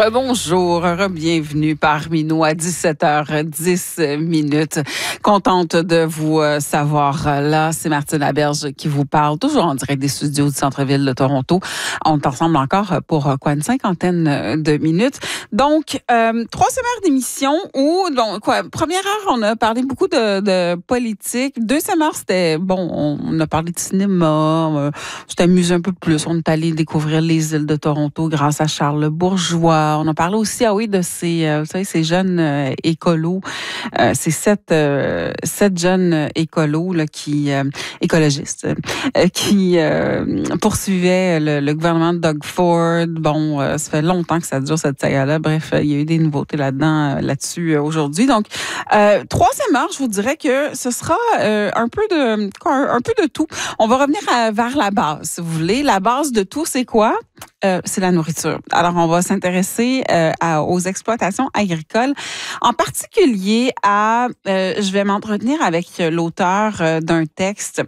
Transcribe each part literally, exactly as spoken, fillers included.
Rebonjour, re-bienvenue parmi nous à dix-sept heures dix minutes. Contente de vous savoir là. C'est Martine Laberge qui vous parle, toujours en direct des studios du centre-ville de Toronto. On est ensemble encore pour quoi, une cinquantaine de minutes. Donc, euh, troisième heure d'émission où, donc, quoi, première heure, on a parlé beaucoup de, de politique. Deuxième heure, c'était, bon, on a parlé de cinéma. Euh, on s'est amusé un peu plus. On est allé découvrir les îles de Toronto grâce à Charles Bourgeois. On a parlé aussi, ah oui, de ces, euh, vous savez, ces jeunes euh, écolos, euh, ces sept, euh, sept jeunes écolos là, qui, euh, écologistes, euh, qui euh, poursuivaient le, le gouvernement de Doug Ford. Bon, euh, ça fait longtemps que ça dure cette saga-là. Bref, il y a eu des nouveautés là-dedans, euh, là-dessus euh, aujourd'hui. Donc, euh, troisième heure, je vous dirais que ce sera euh, un peu de, quoi, un, un peu de tout. On va revenir à, vers la base, si vous voulez. La base de tout, c'est quoi? Euh, c'est la nourriture. Alors, on va s'intéresser euh, à, aux exploitations agricoles, en particulier à, euh, je vais m'entretenir avec l'auteur euh, d'un texte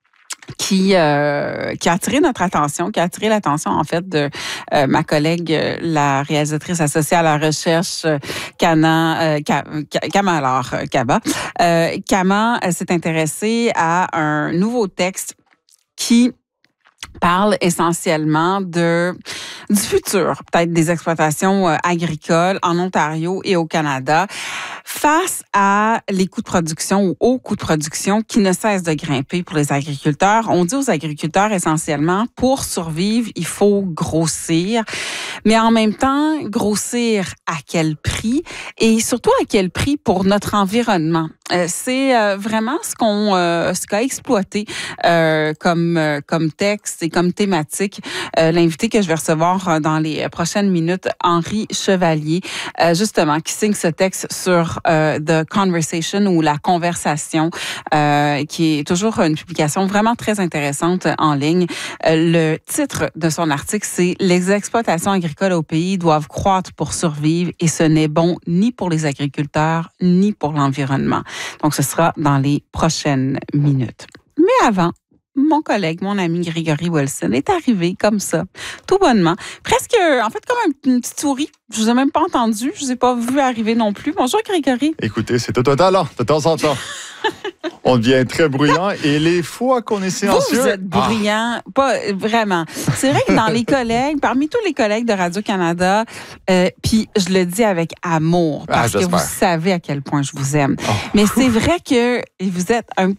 qui euh, qui a attiré notre attention, qui a attiré l'attention en fait de euh, ma collègue, euh, la réalisatrice associée à la recherche, euh, Kana, euh, Kamala Kaba. Euh, Kama euh, s'est intéressée à un nouveau texte qui parle essentiellement de du futur, peut-être des exploitations euh, agricoles en Ontario et au Canada, face à les coûts de production ou aux coûts de production qui ne cessent de grimper pour les agriculteurs. On dit aux agriculteurs essentiellement, pour survivre, il faut grossir, mais en même temps, grossir à quel prix et surtout à quel prix pour notre environnement. Euh, c'est euh, vraiment ce qu'on euh, ce qu'a exploité euh, comme euh, comme texte et comme thématique euh, l'invité que je vais recevoir dans les prochaines minutes, Henri Chevalier, euh, justement qui signe ce texte sur euh, The Conversation ou la conversation, euh, qui est toujours une publication vraiment très intéressante en ligne. Euh, le titre de son article, c'est Les exploitations agricoles au pays doivent croître pour survivre et ce n'est bon ni pour les agriculteurs ni pour l'environnement. Donc, ce sera dans les prochaines minutes. Mais avant, mon collègue, mon ami Grégory Wilson est arrivé comme ça, tout bonnement. Presque, en fait, comme une petite souris. Je ne vous ai même pas entendu. Je ne vous ai pas vu arriver non plus. Bonjour, Grégory. Écoutez, c'est tout un talent, de temps en temps. On devient très bruyant et les fois qu'on est silencieux... Vous, vous êtes bruyant, ah. pas vraiment. C'est vrai que dans les collègues, parmi tous les collègues de Radio-Canada, euh, puis je le dis avec amour, parce ah, que vous savez à quel point je vous aime. Oh. Mais c'est vrai que vous êtes un